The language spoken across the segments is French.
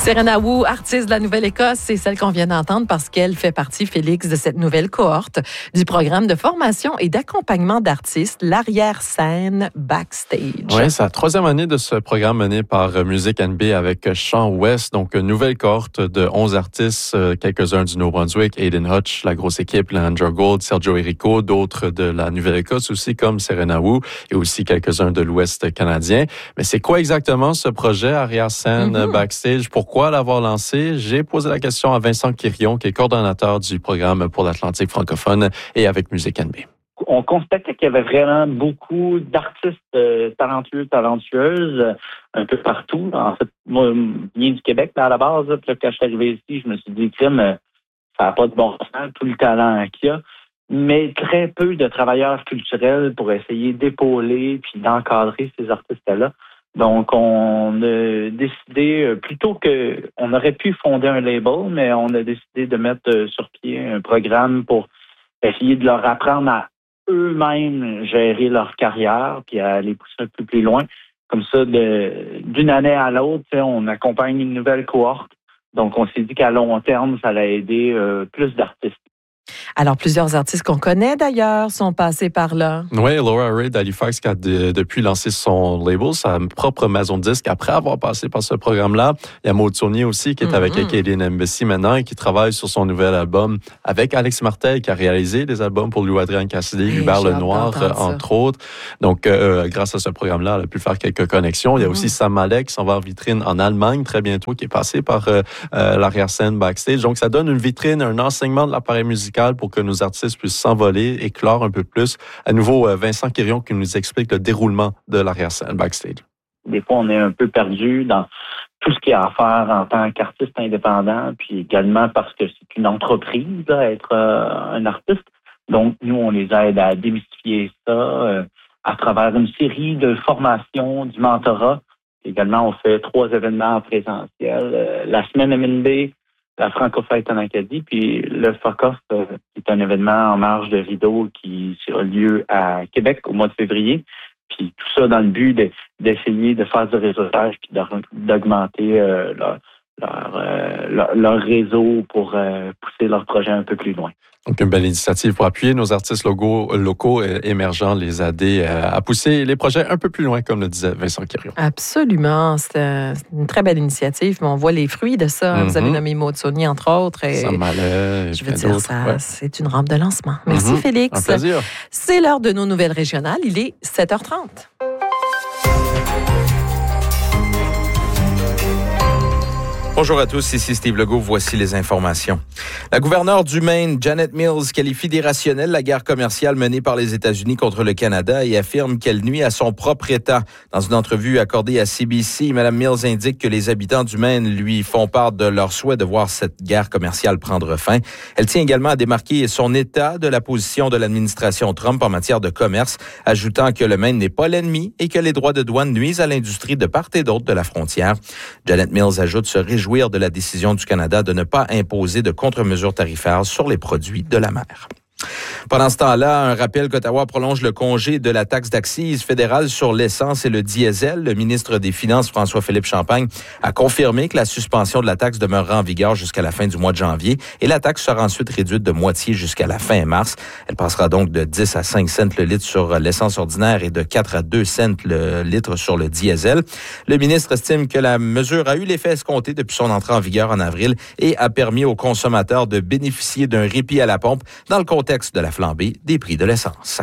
Serena Wu, artiste de la Nouvelle-Écosse, c'est celle qu'on vient d'entendre parce qu'elle fait partie, Félix, de cette nouvelle cohorte du programme de formation et d'accompagnement d'artistes, l'arrière-scène Backstage. Oui, c'est la troisième année de ce programme mené par Music NB avec Sean West. Donc, une nouvelle cohorte de 11 artistes, quelques-uns du Nouveau-Brunswick, Aiden Hutch, la grosse équipe, Leandro Gold, Sergio Erico, d'autres de la Nouvelle-Écosse aussi, comme Serena Wu, et aussi quelques-uns de l'Ouest canadien. Mais c'est quoi exactement ce projet arrière-scène Backstage? Pourquoi l'avoir lancé? J'ai posé la question à Vincent Quirion, qui est coordonnateur du programme pour l'Atlantique francophone et avec Music NB. On constatait qu'il y avait vraiment beaucoup d'artistes talentueuses, un peu partout. En fait, moi, je viens du Québec là, à la base. Puis là, quand je suis arrivé ici, je me suis dit, crime, ça n'a pas de bon sens, tout le talent qu'il y a. Mais très peu de travailleurs culturels pour essayer d'épauler puis d'encadrer ces artistes-là. Donc, on a décidé, plutôt que, on aurait pu fonder un label, mais on a décidé de mettre sur pied un programme pour essayer de leur apprendre à eux-mêmes gérer leur carrière puis à les pousser un peu plus loin. Comme ça, d'une année à l'autre, on accompagne une nouvelle cohorte. Donc, on s'est dit qu'à long terme, ça allait aider plus d'artistes. Alors, plusieurs artistes qu'on connaît d'ailleurs sont passés par là. Oui, Laura Ray d'Halifax qui a depuis lancé son label, sa propre maison de disques, après avoir passé par ce programme-là. Il y a Maud Saunier aussi qui est avec Acadian Embassy maintenant et qui travaille sur son nouvel album avec Alex Martel qui a réalisé des albums pour Louis-Adrien Cassidy, Hubert Lenoir, entre autres. Donc, grâce à ce programme-là, elle a pu faire quelques connexions. Il y a aussi Sam Malek qui s'en va en vitrine en Allemagne très bientôt, qui est passé par l'arrière-scène Backstage. Donc, ça donne une vitrine, un enseignement de l'appareil musical pour que nos artistes puissent s'envoler, éclore un peu plus. À nouveau, Vincent Quirion qui nous explique le déroulement de l'arrière-scène Backstage. Des fois, on est un peu perdu dans tout ce qu'il y a à faire en tant qu'artiste indépendant, puis également parce que c'est une entreprise, là, être un artiste. Donc, nous, on les aide à démystifier ça à travers une série de formations, du mentorat. Également, on fait 3 événements en présentiel. La semaine MNB, la Franco-Fête en Acadie, puis le Fuck-Off, qui est un événement en marge de rideau qui a lieu à Québec au mois de février. Puis tout ça dans le but d'essayer de faire du réseautage puis d'augmenter leur réseau pour pousser leur projet un peu plus loin. Donc, une belle initiative pour appuyer nos artistes locaux émergents, les aider à pousser les projets un peu plus loin, comme le disait Vincent Quirion. Absolument. C'est une très belle initiative, mais on voit les fruits de ça. Vous avez nommé Maud Saunier, entre autres. Et ça m'allait. Je veux dire, ça, c'est une rampe de lancement. Merci, Félix. Un plaisir. C'est l'heure de nos nouvelles régionales. Il est 7h30. Bonjour à tous, ici Steve Legault. Voici les informations. La gouverneure du Maine, Janet Mills, qualifie d'irrationnelle la guerre commerciale menée par les États-Unis contre le Canada et affirme qu'elle nuit à son propre État. Dans une entrevue accordée à CBC, Mme Mills indique que les habitants du Maine lui font part de leur souhait de voir cette guerre commerciale prendre fin. Elle tient également à démarquer son État de la position de l'administration Trump en matière de commerce, ajoutant que le Maine n'est pas l'ennemi et que les droits de douane nuisent à l'industrie de part et d'autre de la frontière. Janet Mills ajoute se réjouir de la décision du Canada de ne pas imposer de contre-mesures tarifaires sur les produits de la mer. Pendant ce temps-là, un rappel qu'Ottawa prolonge le congé de la taxe d'accise fédérale sur l'essence et le diesel. Le ministre des Finances, François-Philippe Champagne, a confirmé que la suspension de la taxe demeurera en vigueur jusqu'à la fin du mois de janvier et la taxe sera ensuite réduite de moitié jusqu'à la fin mars. Elle passera donc de 10 à 5 cents le litre sur l'essence ordinaire et de 4 à 2 cents le litre sur le diesel. Le ministre estime que la mesure a eu l'effet escompté depuis son entrée en vigueur en avril et a permis aux consommateurs de bénéficier d'un répit à la pompe dans le contexte de la flambée des prix de l'essence.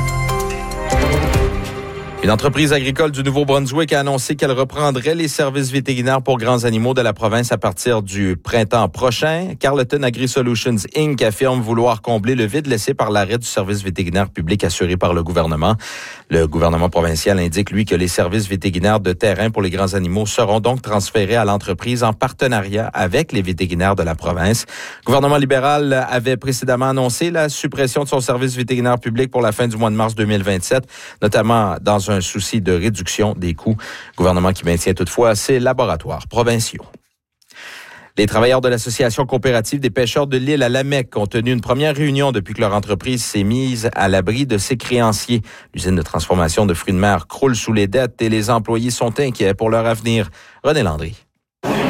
Une entreprise agricole du Nouveau-Brunswick a annoncé qu'elle reprendrait les services vétérinaires pour grands animaux de la province à partir du printemps prochain. Carleton Agri-Solutions Inc. affirme vouloir combler le vide laissé par l'arrêt du service vétérinaire public assuré par le gouvernement. Le gouvernement provincial indique, lui, que les services vétérinaires de terrain pour les grands animaux seront donc transférés à l'entreprise en partenariat avec les vétérinaires de la province. Le gouvernement libéral avait précédemment annoncé la suppression de son service vétérinaire public pour la fin du mois de mars 2027, notamment dans un souci de réduction des coûts. Gouvernement qui maintient toutefois ses laboratoires provinciaux. Les travailleurs de l'Association coopérative des pêcheurs de l'île à Lamec ont tenu une première réunion depuis que leur entreprise s'est mise à l'abri de ses créanciers. L'usine de transformation de fruits de mer croule sous les dettes et les employés sont inquiets pour leur avenir. René Landry.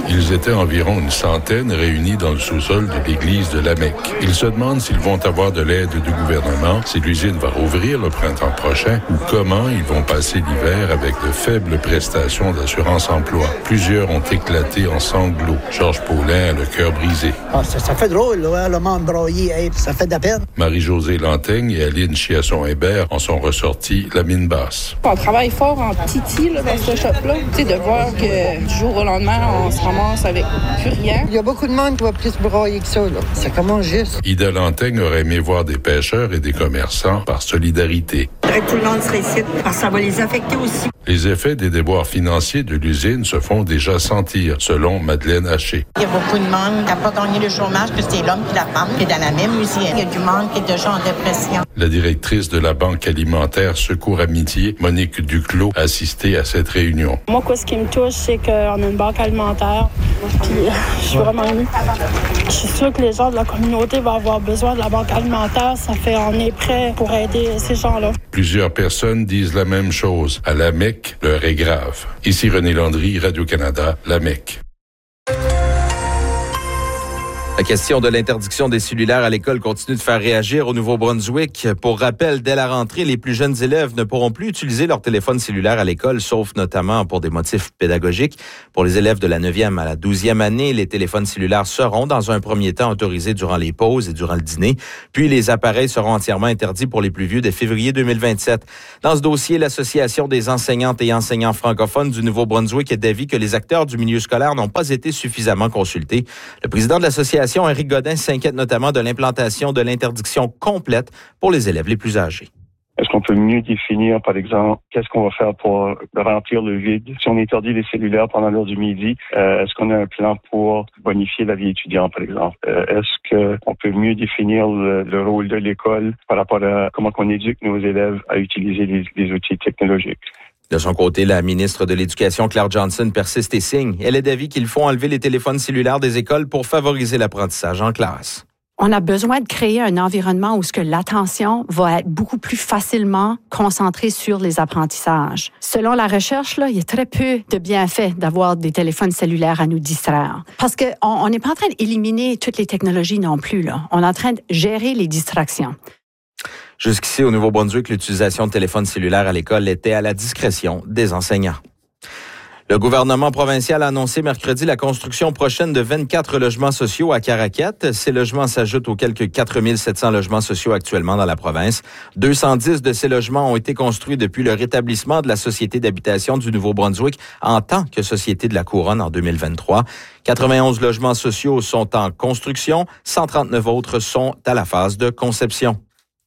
Ils étaient environ une centaine réunis dans le sous-sol de l'église de la Mecque. Ils se demandent s'ils vont avoir de l'aide du gouvernement, si l'usine va rouvrir le printemps prochain ou comment ils vont passer l'hiver avec de faibles prestations d'assurance-emploi. Plusieurs ont éclaté en sanglots. Georges Paulin a le cœur brisé. Ça fait drôle, là, le monde broyé, ça fait de la peine. Marie-Josée Lantaigne et Aline Chiasson-Hébert en sont ressortis la mine basse. On travaille fort en titi là, dans ce shop-là. Tu sais, de voir que du jour au lendemain, on se ramasse avec plus rien. Il y a beaucoup de monde qui va plus broyer que ça, là. Ça commence juste. Ida Lantaigne aurait aimé voir des pêcheurs et des commerçants par solidarité. Tout le monde serait ici, parce que ça va les affecter aussi. Les effets des déboires financiers de l'usine se font déjà sentir, selon Madeleine Haché. Il y a beaucoup de monde qui n'a pas gagné le chômage, que c'est l'homme et la femme qui est dans la même usine. Il y a du monde qui est déjà en dépression. La directrice de la Banque alimentaire Secours Amitié, Monique Duclos, a assisté à cette réunion. Moi, ce qui me touche, c'est qu'on a une banque alimentaire. Puis, je suis vraiment émue. Je suis sûre que les gens de la communauté vont avoir besoin de la banque alimentaire. Ça fait, on est prêt pour aider ces gens-là. Plusieurs personnes disent la même chose. À la Mecque, l'heure est grave. Ici René Landry, Radio-Canada, la Mecque. La question de l'interdiction des cellulaires à l'école continue de faire réagir au Nouveau-Brunswick. Pour rappel, dès la rentrée, les plus jeunes élèves ne pourront plus utiliser leur téléphone cellulaire à l'école, sauf notamment pour des motifs pédagogiques. Pour les élèves de la 9e à la 12e année, les téléphones cellulaires seront dans un premier temps autorisés durant les pauses et durant le dîner. Puis les appareils seront entièrement interdits pour les plus vieux dès février 2027. Dans ce dossier, l'Association des enseignantes et enseignants francophones du Nouveau-Brunswick est d'avis que les acteurs du milieu scolaire n'ont pas été suffisamment consultés. Le président de l'association, Éric Godin, s'inquiète notamment de l'implantation de l'interdiction complète pour les élèves les plus âgés. Est-ce qu'on peut mieux définir, par exemple, qu'est-ce qu'on va faire pour remplir le vide? Si on interdit les cellulaires pendant l'heure du midi, est-ce qu'on a un plan pour bonifier la vie étudiante, par exemple? Est-ce qu'on peut mieux définir le rôle de l'école par rapport à comment on éduque nos élèves à utiliser les outils technologiques? De son côté, la ministre de l'Éducation, Claire Johnson, persiste et signe. Elle est d'avis qu'il faut enlever les téléphones cellulaires des écoles pour favoriser l'apprentissage en classe. On a besoin de créer un environnement où ce que l'attention va être beaucoup plus facilement concentrée sur les apprentissages. Selon la recherche, là, il y a très peu de bienfaits d'avoir des téléphones cellulaires à nous distraire. Parce qu'on n'est pas en train d'éliminer toutes les technologies non plus, là. On est en train de gérer les distractions. Jusqu'ici, au Nouveau-Brunswick, l'utilisation de téléphones cellulaires à l'école était à la discrétion des enseignants. Le gouvernement provincial a annoncé mercredi la construction prochaine de 24 logements sociaux à Caraquette. Ces logements s'ajoutent aux quelques 4 700 logements sociaux actuellement dans la province. 210 de ces logements ont été construits depuis le rétablissement de la Société d'habitation du Nouveau-Brunswick en tant que Société de la Couronne en 2023. 91 logements sociaux sont en construction, 139 autres sont à la phase de conception.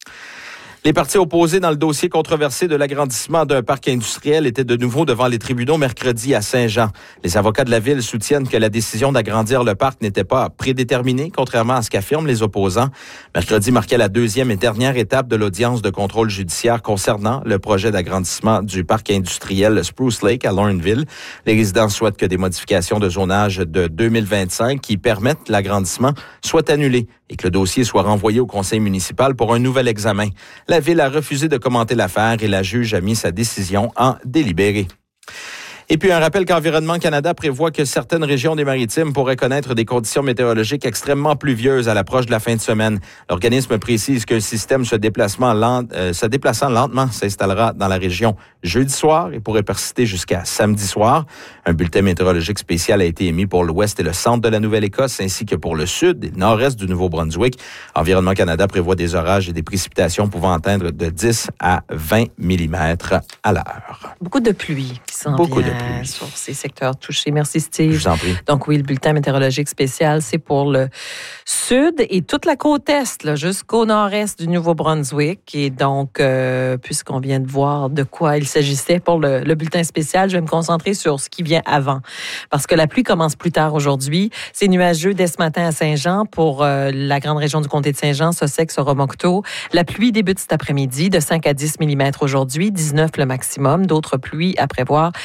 Les partis opposés dans le dossier controversé de l'agrandissement d'un parc industriel étaient de nouveau devant les tribunaux mercredi à Saint-Jean. Les avocats de la ville soutiennent que la décision d'agrandir le parc n'était pas prédéterminée, contrairement à ce qu'affirment les opposants. Mercredi marquait la deuxième et dernière étape de l'audience de contrôle judiciaire concernant le projet d'agrandissement du parc industriel Spruce Lake à Lorneville. Les résidents souhaitent que des modifications de zonage de 2025 qui permettent l'agrandissement soient annulées et que le dossier soit renvoyé au conseil municipal pour un nouvel examen. La ville a refusé de commenter l'affaire et la juge a mis sa décision en délibéré. Et puis, un rappel qu'Environnement Canada prévoit que certaines régions des Maritimes pourraient connaître des conditions météorologiques extrêmement pluvieuses à l'approche de la fin de semaine. L'organisme précise qu'un système se déplaçant lentement s'installera dans la région jeudi soir et pourrait persister jusqu'à samedi soir. Un bulletin météorologique spécial a été émis pour l'ouest et le centre de la Nouvelle-Écosse ainsi que pour le sud et le nord-est du Nouveau-Brunswick. Environnement Canada prévoit des orages et des précipitations pouvant atteindre de 10 à 20 mm à l'heure. Beaucoup de pluie qui s'en vient sur ces secteurs touchés. Merci, Steve. Je vous en prie. Donc oui, le bulletin météorologique spécial, c'est pour le sud et toute la côte est, là, jusqu'au nord-est du Nouveau-Brunswick. Et donc, puisqu'on vient de voir de quoi il s'agissait pour le bulletin spécial, je vais me concentrer sur ce qui vient avant. Parce que la pluie commence plus tard aujourd'hui. C'est nuageux dès ce matin à Saint-Jean pour la grande région du comté de Saint-Jean, Sussex, Oromocto. La pluie débute cet après-midi de 5 à 10 mm aujourd'hui, 19 le maximum. D'autres pluies à prévoir la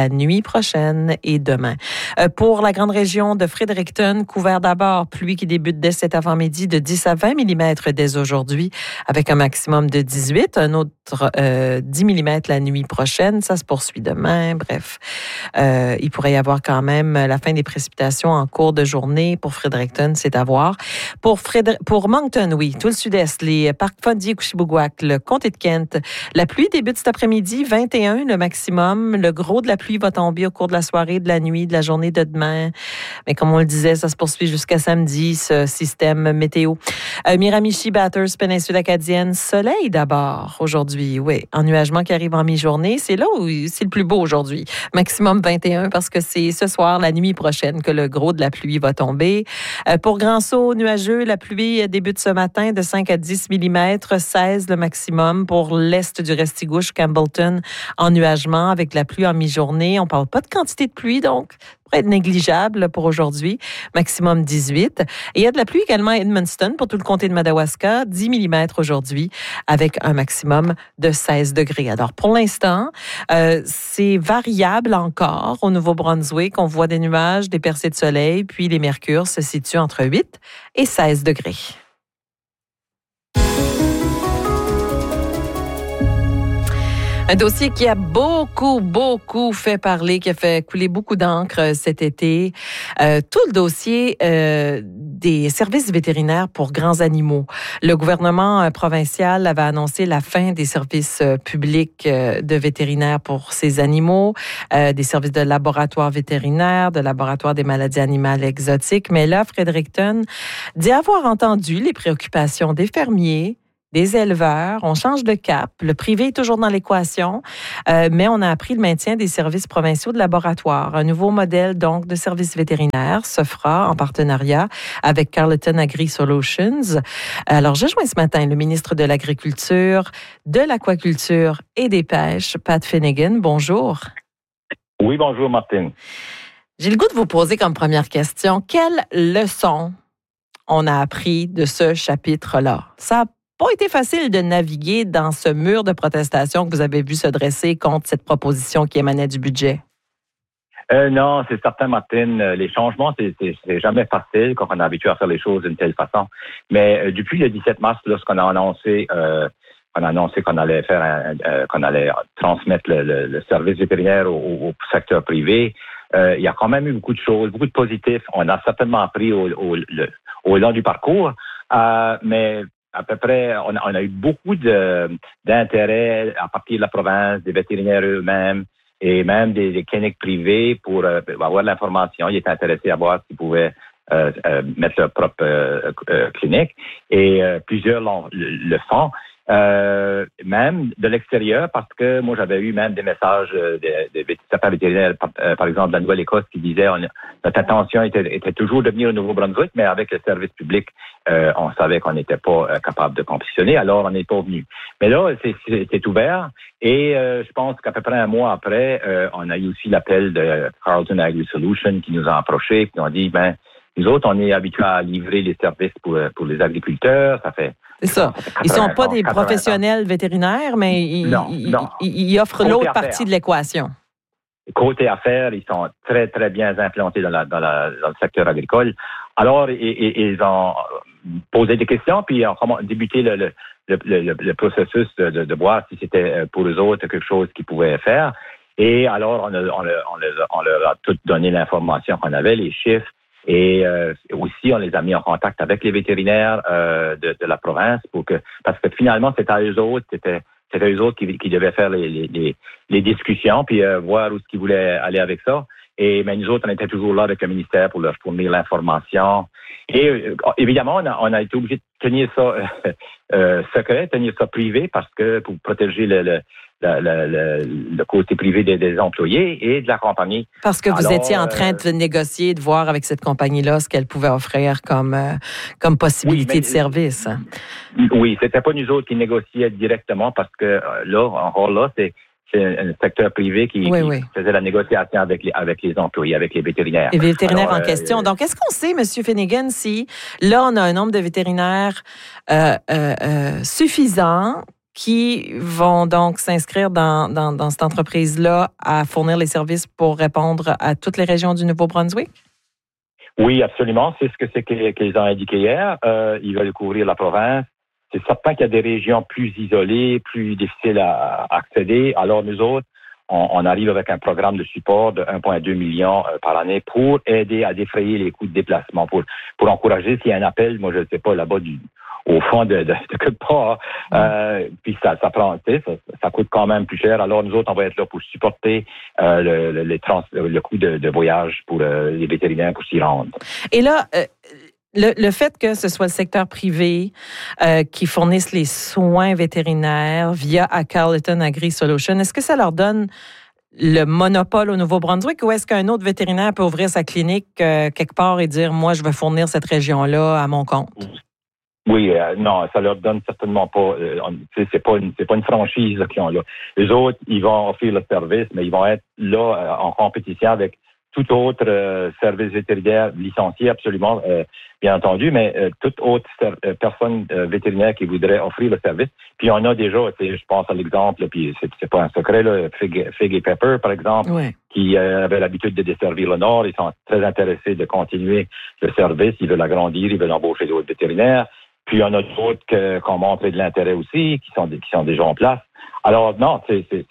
nuit prochaine et demain. Pour la grande région de Fredericton, couvert d'abord, pluie qui débute dès cet avant-midi de 10 à 20 mm dès aujourd'hui, avec un maximum de 18, un autre 10 mm la nuit prochaine. Ça se poursuit demain. Bref, il pourrait y avoir quand même la fin des précipitations en cours de journée. Pour Fredericton, c'est à voir. Pour Moncton, oui, tout le sud-est, les parcs Fundy et Cushibouguac, le comté de Kent, la pluie débute cet après-midi, 21 le maximum. Le gros de la pluie va tomber au cours de la soirée, de la nuit, de la journée de demain. Mais comme on le disait, ça se poursuit jusqu'à samedi, ce système météo. Miramichi, Bathurst, péninsule acadienne, soleil d'abord aujourd'hui, oui. Ennuagement qui arrive en mi-journée, c'est là où c'est le plus beau aujourd'hui. Maximum 21 parce que c'est ce soir, la nuit prochaine, que le gros de la pluie va tomber. Pour Grand-Sault, nuageux, la pluie débute ce matin de 5 à 10 mm, 16 le maximum. Pour l'est du Restigouche, Campbellton, ennuagement avec la pluie en mi-journée. On ne parle pas de quantité de pluie, donc être négligeable pour aujourd'hui, maximum 18. Et il y a de la pluie également à Edmundston pour tout le comté de Madawaska, 10 mm aujourd'hui, avec un maximum de 16 degrés. Alors, pour l'instant, c'est variable encore au Nouveau-Brunswick. On voit des nuages, des percées de soleil, puis les mercures se situent entre 8 et 16 degrés. Un dossier qui a beaucoup fait parler, qui a fait couler beaucoup d'encre cet été. Tout le dossier des services vétérinaires pour grands animaux. Le gouvernement provincial avait annoncé la fin des services publics de vétérinaires pour ces animaux, des services de laboratoire vétérinaire, de laboratoire des maladies animales exotiques. Mais là, Fredericton dit avoir entendu les préoccupations des fermiers, des éleveurs. On change de cap. Le privé est toujours dans l'équation, mais on a appris le maintien des services provinciaux de laboratoire. Un nouveau modèle, donc, de services vétérinaires se fera en partenariat avec Carleton Agri Solutions. Alors, je joins ce matin le ministre de l'Agriculture, de l'Aquaculture et des Pêches, Pat Finnegan. Bonjour. Oui, bonjour, Martine. J'ai le goût de vous poser comme première question, quelle leçon on a appris de ce chapitre-là? Ça pas été facile de naviguer dans ce mur de protestation que vous avez vu se dresser contre cette proposition qui émanait du budget? Non, c'est certain, Martine. Les changements, c'est jamais facile quand on est habitué à faire les choses d'une telle façon. Mais depuis le 17 mars, lorsqu'on a annoncé qu'on allait qu'on allait transmettre le service vétérinaire au secteur privé, il y a quand même eu beaucoup de choses, beaucoup de positifs. On a certainement appris au long du parcours, mais à peu près, on a eu beaucoup d'intérêt à partir de la province, des vétérinaires eux-mêmes et même des cliniques privées pour avoir l'information. Ils étaient intéressés à voir s'ils pouvaient mettre leur propre clinique et plusieurs le font. Même de l'extérieur, parce que moi, j'avais eu même des messages des sapeurs vétérinaires, par exemple, de la Nouvelle-Écosse, qui disaient notre intention était toujours de venir au Nouveau-Brunswick, mais avec le service public, on savait qu'on n'était pas capable de compétitionner, alors on n'est pas venu. Mais là, c'est ouvert, et je pense qu'à peu près un mois après, on a eu aussi l'appel de Carleton Agri Solutions qui nous a approchés, qui nous ont dit, nous autres, on est habitués à livrer les services pour les agriculteurs, ça fait... C'est ça. Ils ne sont pas des professionnels vétérinaires, mais ils offrent l'autre partie de l'équation. Côté affaires, ils sont très, très bien implantés dans le secteur agricole. Alors, ils ont posé des questions, puis ils ont débuté le processus de voir si c'était pour eux autres quelque chose qu'ils pouvaient faire. Et alors, on leur a tout donné l'information qu'on avait, les chiffres. Et aussi, on les a mis en contact avec les vétérinaires de la province parce que finalement, c'était à eux autres, c'était eux autres qui devaient faire les discussions puis voir où ils voulaient aller avec ça. Mais nous autres, on était toujours là avec le ministère pour leur fournir l'information. Et évidemment, on a été obligé de tenir ça secret, tenir ça privé parce que pour protéger le côté privé des employés et de la compagnie. Parce que vous étiez en train de négocier, de voir avec cette compagnie-là ce qu'elle pouvait offrir comme possibilité de service. Oui, c'était pas nous autres qui négociaient directement parce que c'est un secteur privé qui faisait la négociation avec les employés, avec les vétérinaires. Les vétérinaires en question. Donc, est-ce qu'on sait, M. Finnegan, si là, on a un nombre de vétérinaires suffisant qui vont donc s'inscrire dans cette entreprise-là à fournir les services pour répondre à toutes les régions du Nouveau-Brunswick? Oui, absolument. C'est ce qu'ils ont indiqué hier. Ils veulent couvrir la province. C'est certain qu'il y a des régions plus isolées, plus difficiles à accéder. Alors, nous autres, on arrive avec un programme de support de 1,2 million par année pour aider à défrayer les coûts de déplacement, pour encourager s'il y a un appel, moi je ne sais pas, là-bas au fond de quelque part. Puis ça coûte quand même plus cher. Alors nous autres, on va être là pour supporter le coût de voyage pour les vétérinaires pour s'y rendre. Et là, le fait que ce soit le secteur privé qui fournisse les soins vétérinaires via Carleton Agri Solutions, est-ce que ça leur donne le monopole au Nouveau-Brunswick ou est-ce qu'un autre vétérinaire peut ouvrir sa clinique quelque part et dire, moi, je vais fournir cette région-là à mon compte? Oui, non, ça leur donne certainement pas. C'est pas une franchise là, qu'ils ont là. Les autres, ils vont offrir le service, mais ils vont être là en compétition avec tout autre service vétérinaire licencié, absolument, bien entendu, mais toute autre personne vétérinaire qui voudrait offrir le service. Puis on a déjà, je pense à l'exemple, puis c'est pas un secret, là, Fig et Pepper, par exemple, qui avaient l'habitude de desservir le Nord. Ils sont très intéressés de continuer le service. Ils veulent agrandir, ils veulent embaucher d'autres vétérinaires. Puis il y en a d'autres qui ont montré de l'intérêt aussi, qui sont déjà en place. Alors non,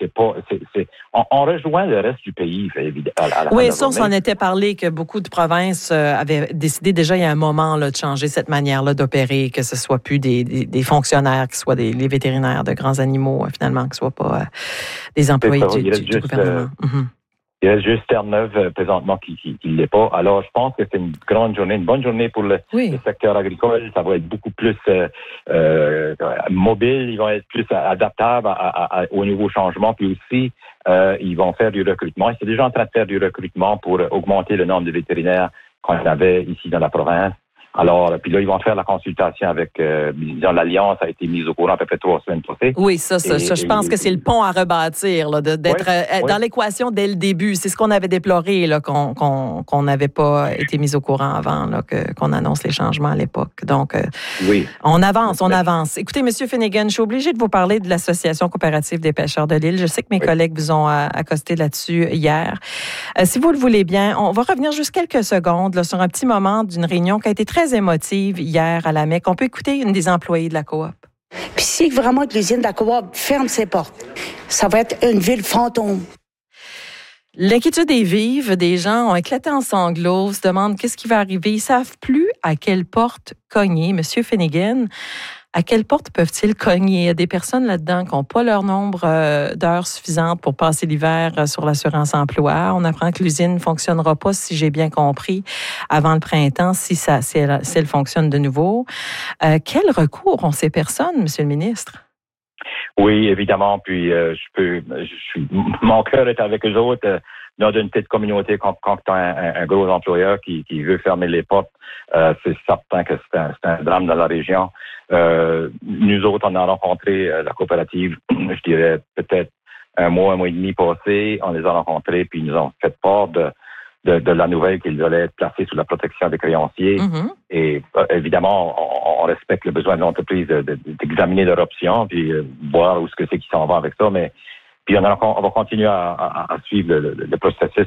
on rejoint le reste du pays, évidemment. Oui, ça, on s'en était parlé que beaucoup de provinces avaient décidé déjà il y a un moment là, de changer cette manière-là d'opérer, que ce soit plus des fonctionnaires, que ce soit les vétérinaires de grands animaux, finalement, que ce soit pas des employés du gouvernement. Il reste juste Terre-Neuve présentement qui l'est pas. Alors, je pense que c'est une bonne journée pour le secteur agricole. Ça va être beaucoup plus mobile. Ils vont être plus adaptables aux nouveaux changements. Puis aussi, ils vont faire du recrutement. Ils sont déjà en train de faire du recrutement pour augmenter le nombre de vétérinaires qu'on avait ici dans la province. Alors, puis là, ils vont faire la consultation avec, disons, l'Alliance a été mise au courant à peu près 3 semaines passées. Oui, je pense que c'est le pont à rebâtir, là, d'être dans l'équation dès le début. C'est ce qu'on avait déploré, là, qu'on n'avait pas été mis au courant avant, là, qu'on annonce les changements à l'époque. Donc, on avance. Écoutez, M. Finnegan, je suis obligée de vous parler de l'Association coopérative des pêcheurs de l'île. Je sais que mes collègues vous ont accosté là-dessus hier. Si vous le voulez bien, on va revenir juste quelques secondes là, sur un petit moment d'une réunion qui a été très émotive hier à la MEC. On peut écouter une des employées de la coop. Puis si vraiment que l'usine de la coop ferme ses portes, ça va être une ville fantôme. L'inquiétude est vive. Des gens ont éclaté en sanglots, se demandent qu'est-ce qui va arriver. Ils ne savent plus à quelle porte cogner. Monsieur Finnegan, à quelle porte peuvent-ils cogner? Il y a des personnes là-dedans qui n'ont pas leur nombre d'heures suffisantes pour passer l'hiver sur l'assurance emploi. On apprend que l'usine ne fonctionnera pas, si j'ai bien compris, avant le printemps, si elle fonctionne de nouveau. Quel recours ont ces personnes, Monsieur le ministre? Oui, évidemment. Puis mon cœur est avec eux autres. Dans une petite communauté, quand tu as un gros employeur qui veut fermer les portes, c'est certain que c'est un drame dans la région. Nous autres, on a rencontré la coopérative, je dirais peut-être un mois et demi passé. On les a rencontrés, puis ils nous ont fait part de la nouvelle qu'ils allaient être placés sous la protection des créanciers. Et évidemment, on respecte le besoin de l'entreprise d'examiner leur option, puis voir où est-ce que c'est qu'ils s'en vont avec ça. Mais puis on va continuer à suivre le processus.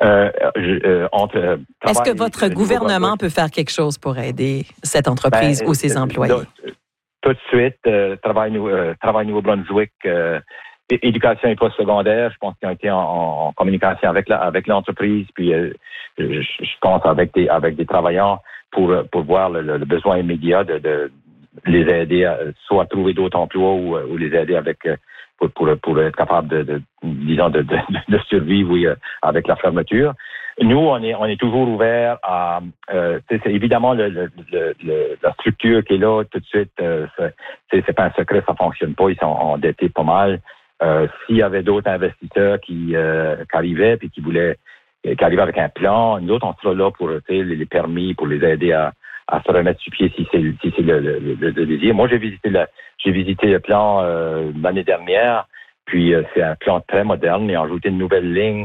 Est-ce que votre gouvernement peut faire quelque chose pour aider cette entreprise ou ses employés? Tout de suite, Travail Nouveau-Brunswick, éducation et post-secondaire, je pense qu'ils ont été en communication avec l'entreprise, puis je pense avec des travailleurs pour voir le besoin immédiat de les aider à soit trouver d'autres emplois ou les aider avec pour être capable de survivre avec la fermeture. Nous, on est toujours ouvert à c'est évidemment la structure qui est là tout de suite, c'est pas un secret, ça fonctionne pas, ils sont endettés pas mal. S'il y avait d'autres investisseurs qui arrivaient puis qui arrivaient avec un plan, nous autres, on sera là pour les permis, pour les aider à se remettre sur pied si c'est le désir. Moi, j'ai visité le plan l'année dernière, puis c'est un plan très moderne. Ils ont ajouté une nouvelle ligne.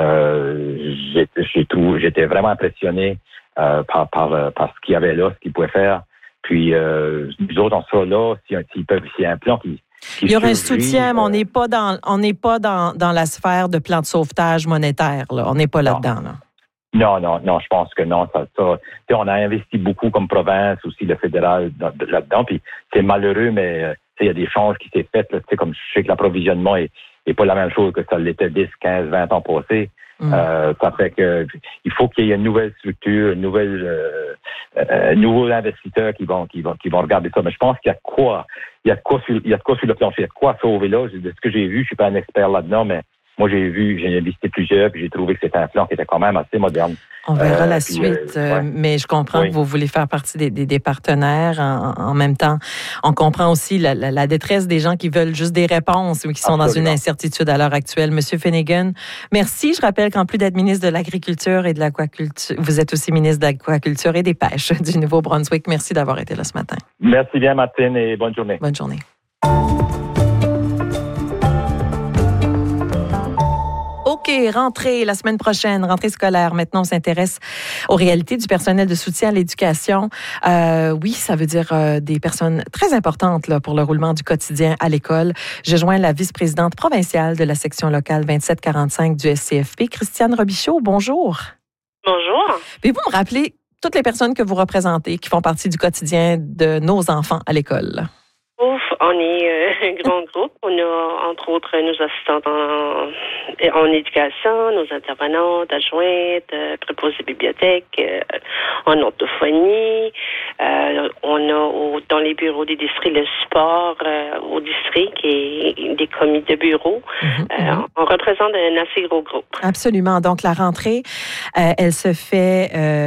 J'étais vraiment impressionné par ce qu'il y avait là, ce qu'ils pouvaient faire. Puis nous autres, on sera là s'il y a un plan Il y aura un soutien, mais on n'est pas dans la sphère de plan de sauvetage monétaire. Là. On n'est pas là-dedans. Là. Non, je pense que non. Ça, on a investi beaucoup comme province, aussi le fédéral là-dedans. Puis c'est malheureux, mais il y a des changes qui s'est faites. Là, comme je sais que l'approvisionnement est pas la même chose que ça l'était 10, 15, 20 ans passés. Ça fait que il faut qu'il y ait une nouvelle structure, nouveaux investisseurs qui vont regarder ça. Mais je pense qu'il y a de quoi sur le plancher, il y a de quoi sauver là. De ce que j'ai vu, je suis pas un expert là-dedans, mais moi j'ai visité plusieurs, puis j'ai trouvé que c'était un plan qui était quand même assez moderne. On verra la suite, mais je comprends que vous voulez faire partie des partenaires. En même temps, on comprend aussi la détresse des gens qui veulent juste des réponses ou qui sont dans une incertitude à l'heure actuelle. Monsieur Finnegan, merci. Je rappelle qu'en plus d'être ministre de l'Agriculture et de l'Aquaculture, vous êtes aussi ministre de l'Aquaculture et des Pêches du Nouveau-Brunswick. Merci d'avoir été là ce matin. Merci bien, Martine, et bonne journée. Bonne journée. OK, rentrée la semaine prochaine, rentrée scolaire. Maintenant, on s'intéresse aux réalités du personnel de soutien à l'éducation. Oui, ça veut dire des personnes très importantes là, pour le roulement du quotidien à l'école. Je joins la vice-présidente provinciale de la section locale 2745 du SCFP, Christiane Robichaud. Bonjour. Bonjour. Pouvez-vous me rappeler toutes les personnes que vous représentez qui font partie du quotidien de nos enfants à l'école? On est un grand groupe. On a, entre autres, nos assistantes en éducation, nos intervenantes, adjointes, préposées bibliothèques, en orthophonie. On a dans les bureaux des districts le support au district et des comités de bureau. On représente un assez gros groupe. Absolument. Donc, la rentrée, elle se fait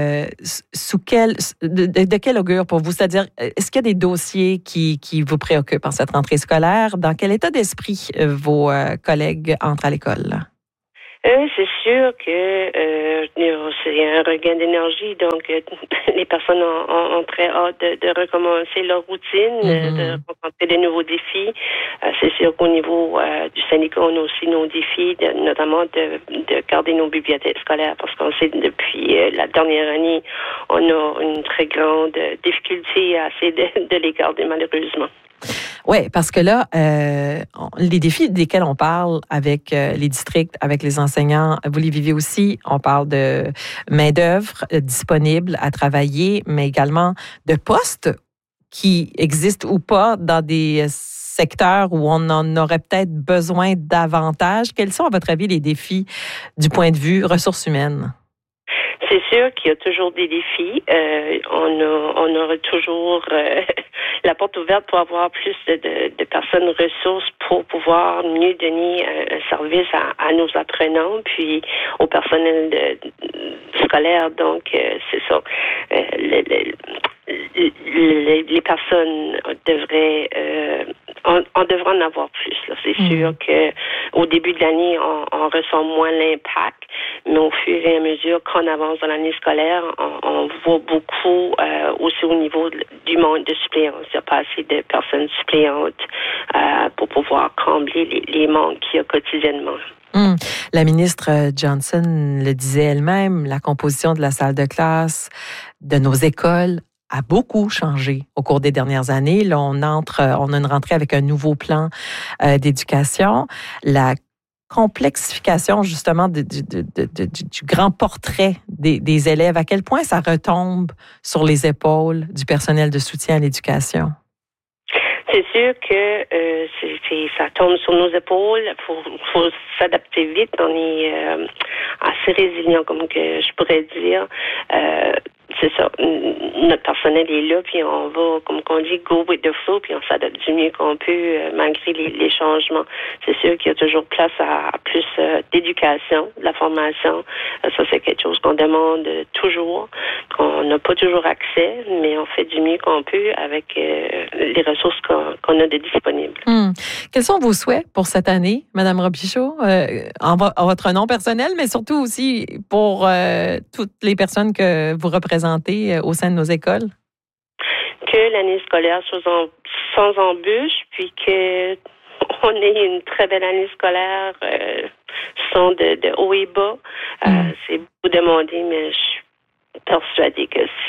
de quelle augure pour vous? C'est-à-dire, est-ce qu'il y a des dossiers qui vous préoccupent en cette rentrée scolaire? Dans quel état d'esprit vos collègues entrent à l'école? C'est sûr que c'est un regain d'énergie, donc les personnes ont très hâte de recommencer leur routine, de rencontrer de nouveaux défis. C'est sûr qu'au niveau du syndicat, on a aussi nos défis, notamment de garder nos bibliothèques scolaires, parce qu'on sait depuis la dernière année, on a une très grande difficulté à essayer de les garder malheureusement. Oui, parce que là, les défis desquels on parle avec les districts, avec les enseignants, vous les vivez aussi. On parle de main-d'œuvre disponible à travailler, mais également de postes qui existent ou pas dans des secteurs où on en aurait peut-être besoin davantage. Quels sont, à votre avis, les défis du point de vue ressources humaines? C'est sûr qu'il y a toujours des défis. On aura toujours la porte ouverte pour avoir plus de personnes ressources pour pouvoir mieux donner un service à nos apprenants, puis au personnel scolaire. Donc, c'est ça. Les personnes devraient on devrait en avoir plus. Là. C'est sûr qu'au début de l'année, on ressent moins l'impact, mais au fur et à mesure qu'on avance dans l'année scolaire, on voit beaucoup aussi au niveau du manque de suppléants. Il n'y a pas assez de personnes suppléantes pour pouvoir combler les manques qu'il y a quotidiennement. La ministre Johnson le disait elle-même, la composition de la salle de classe de nos écoles a beaucoup changé au cours des dernières années. Là, on a une rentrée avec un nouveau plan d'éducation. La complexification, justement, du grand portrait des élèves, à quel point ça retombe sur les épaules du personnel de soutien à l'éducation? C'est sûr que ça tombe sur nos épaules. Faut s'adapter vite. On est assez résilient, comme que je pourrais dire. C'est ça. Notre personnel est là, puis on va, comme on dit, go with the flow, puis on s'adapte du mieux qu'on peut malgré les changements. C'est sûr qu'il y a toujours place à plus d'éducation, de la formation. Ça, c'est quelque chose qu'on demande toujours, qu'on n'a pas toujours accès, mais on fait du mieux qu'on peut avec les ressources qu'on a de disponibles. Quels sont vos souhaits pour cette année, Mme Robichaud, en votre nom personnel, mais surtout aussi pour toutes les personnes que vous représentez au sein de nos écoles? Que l'année scolaire soit sans embûche, puis que on ait une très belle année scolaire sans de haut et bas. C'est beaucoup demandé, mais je suis persuadée que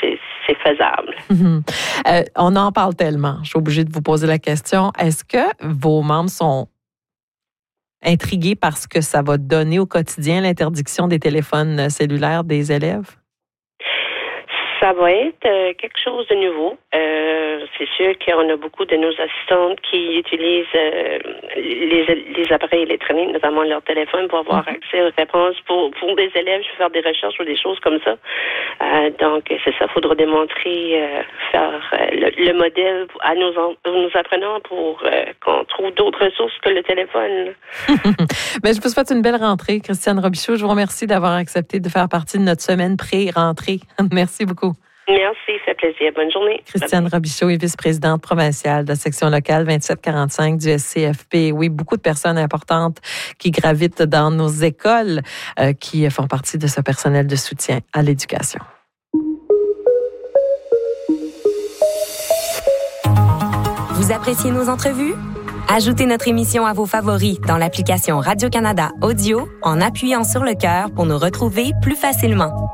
c'est faisable. On en parle tellement. Je suis obligée de vous poser la question. Est-ce que vos membres sont intrigués par ce que ça va donner au quotidien, l'interdiction des téléphones cellulaires des élèves? Ça va être quelque chose de nouveau. C'est sûr qu'on a beaucoup de nos assistantes qui utilisent les appareils électroniques, notamment leur téléphone, pour avoir accès aux réponses. Pour des élèves, je vais faire des recherches ou des choses comme ça. Donc, c'est ça, il faudra démontrer, faire le modèle à nos apprenants pour qu'on trouve d'autres ressources que le téléphone. Mais je vous souhaite une belle rentrée, Christiane Robichaud. Je vous remercie d'avoir accepté de faire partie de notre semaine pré-rentrée. Merci beaucoup. Merci, ça fait plaisir. Bonne journée. Christiane Robichaud est vice-présidente provinciale de la section locale 2745 du SCFP. Oui, beaucoup de personnes importantes qui gravitent dans nos écoles, qui font partie de ce personnel de soutien à l'éducation. Vous appréciez nos entrevues? Ajoutez notre émission à vos favoris dans l'application Radio-Canada Audio en appuyant sur le cœur pour nous retrouver plus facilement.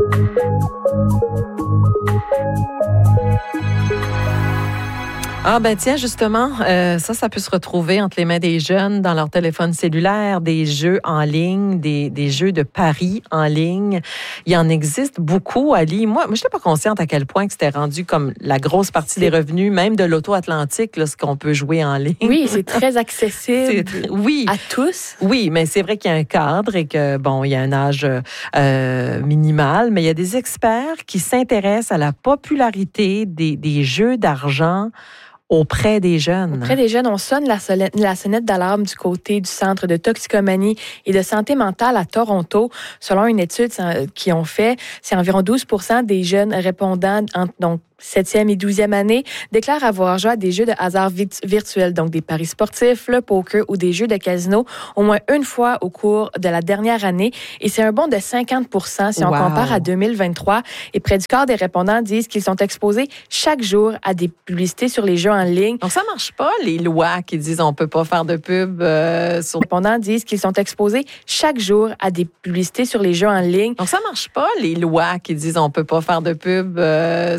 Ah ben tiens, justement, ça peut se retrouver entre les mains des jeunes dans leur téléphone cellulaire, des jeux en ligne, des jeux de paris en ligne. Il y en existe beaucoup, Ali. Moi je n'étais pas consciente à quel point que c'était rendu comme la grosse partie des revenus, même de l'auto-Atlantique, là, ce qu'on peut jouer en ligne. Oui, c'est très accessible à tous. Oui, mais c'est vrai qu'il y a un cadre et que, bon, il y a un âge minimal, mais il y a des experts qui s'intéressent à la popularité des jeux d'argent auprès des jeunes. Auprès des jeunes, on sonne la sonnette d'alarme du côté du Centre de toxicomanie et de santé mentale à Toronto. Selon une étude qu'ils ont fait, c'est environ 12% des jeunes répondants, donc 7e et 12e année, déclarent avoir joué à des jeux de hasard virtuels, donc des paris sportifs, le poker ou des jeux de casino, au moins une fois au cours de la dernière année. Et c'est un bond de 50% si on compare à 2023. Et près du quart des répondants disent qu'ils sont exposés chaque jour à des publicités sur les jeux en ligne. Donc, ça marche pas, les lois qui disent on peut pas faire de pub sur... Les répondants disent qu'ils sont exposés chaque jour à des publicités sur les jeux en ligne. Donc, ça marche pas, les lois qui disent on peut pas faire de pub